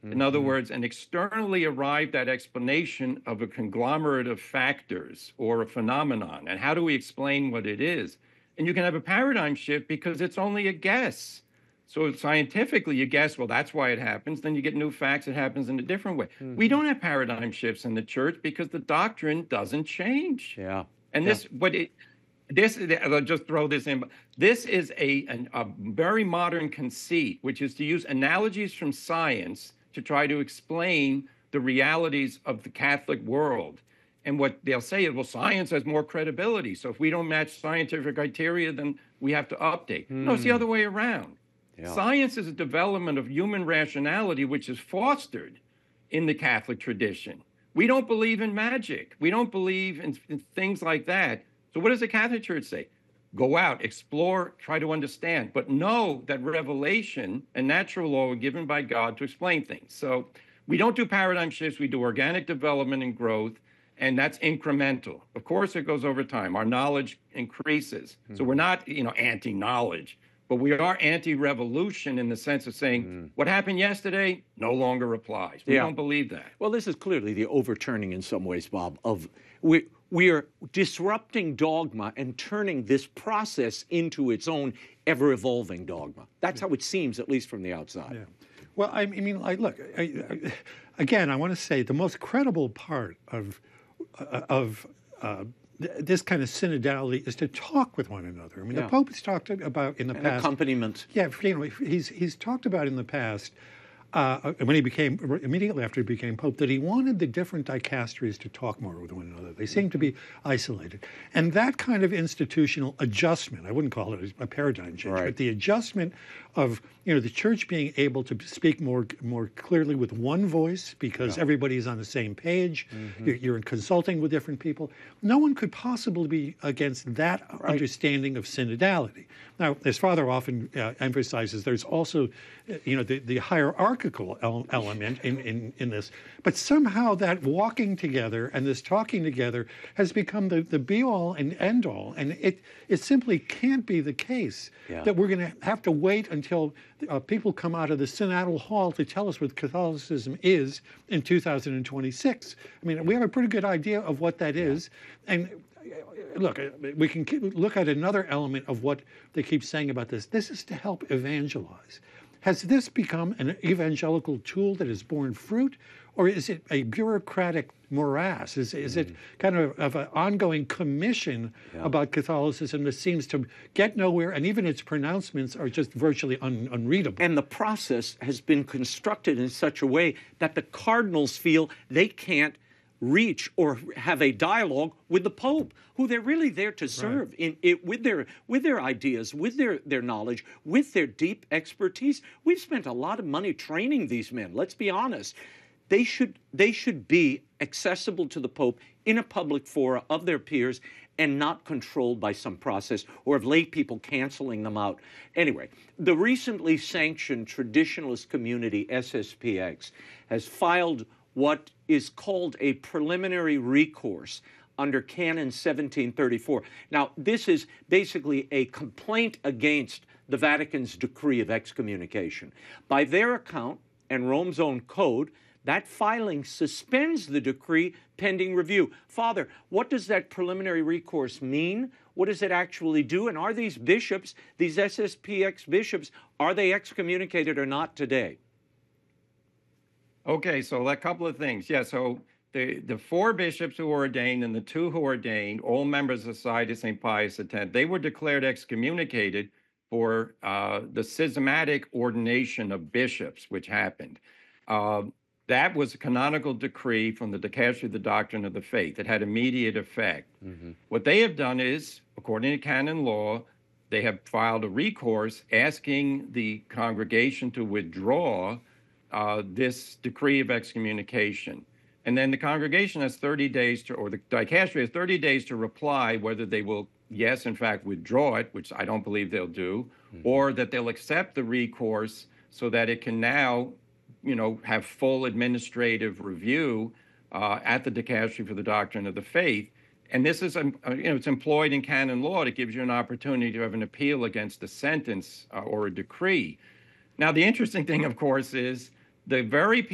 In other words, an externally arrived at explanation of a conglomerate of factors or a phenomenon. And how do we explain what it is? And you can have a paradigm shift because it's only a guess. So scientifically, you guess, well, that's why it happens. Then you get new facts, it happens in a different way. We don't have paradigm shifts in the church because the doctrine doesn't change. Yeah. And I'll just throw this in. This is a very modern conceit, which is to use analogies from science to try to explain the realities of the Catholic world. And what they'll say is, well, science has more credibility. So if we don't match scientific criteria, then we have to update. No, it's the other way around. Yeah. Science is a development of human rationality, which is fostered in the Catholic tradition. We don't believe in magic. We don't believe in things like that. So what does the Catholic Church say? Go out, explore, try to understand, but know that revelation and natural law are given by God to explain things. So we don't do paradigm shifts. We do organic development and growth, and that's incremental. Of course, it goes over time. Our knowledge increases. So we're not, anti-knowledge. But we are anti-revolution in the sense of saying what happened yesterday no longer applies. We don't believe that. Well, this is clearly the overturning in some ways, Bob, of we are disrupting dogma and turning this process into its own ever-evolving dogma. That's how it seems, at least from the outside. Yeah. Well, I mean, look, again, I want to say the most credible part of this kind of synodality is to talk with one another. I mean, the Pope has talked about in the past. Accompaniment. Yeah, he's talked about in the past, when he became, immediately after he became Pope, that he wanted the different dicasteries to talk more with one another. They seem to be isolated. And that kind of institutional adjustment, I wouldn't call it a paradigm change, but the adjustment of, the church being able to speak more clearly with one voice because everybody is on the same page, you're consulting with different people. No one could possibly be against that understanding of synodality. Now, as Father often emphasizes, there's also, the hierarchical element in this. But somehow that walking together and this talking together has become the be-all and end-all. And it simply can't be the case that we're going to have to wait until people come out of the synodal hall to tell us what Catholicism is in 2026. I mean, we have a pretty good idea of what that is. And look, we can look at another element of what they keep saying about this. This is to help evangelize. Has this become an evangelical tool that has borne fruit, or is it a bureaucratic morass? Is it kind of an ongoing commission about Catholicism that seems to get nowhere, and even its pronouncements are just virtually unreadable? And the process has been constructed in such a way that the cardinals feel they can't reach or have a dialogue with the Pope, who they're really there to serve with their ideas, with their knowledge, with their deep expertise. We've spent a lot of money training these men. Let's be honest. They should be accessible to the Pope in a public fora of their peers and not controlled by some process or of lay people canceling them out. Anyway, the recently sanctioned traditionalist community, SSPX, has filed what is called a preliminary recourse under Canon 1734. Now, this is basically a complaint against the Vatican's decree of excommunication. By their account and Rome's own code, that filing suspends the decree pending review. Father, what does that preliminary recourse mean? What does it actually do? And are these bishops, these SSPX bishops, are they excommunicated or not today? Okay, so a couple of things. Yeah, so the four bishops who were ordained and the two who were ordained, all members of the Society of St. Pius X, they were declared excommunicated for the schismatic ordination of bishops, which happened. That was a canonical decree from the Dicastery of the Doctrine of the Faith. It had immediate effect. What they have done is, according to canon law, they have filed a recourse asking the congregation to withdraw this decree of excommunication. And then the congregation has 30 days to, or the dicastery has 30 days to reply whether they will, yes, in fact, withdraw it, which I don't believe they'll do, or that they'll accept the recourse so that it can now, have full administrative review at the Dicastery for the Doctrine of the Faith. And this is, it's employed in canon law. It gives you an opportunity to have an appeal against a sentence or a decree. Now, the interesting thing, of course, is the very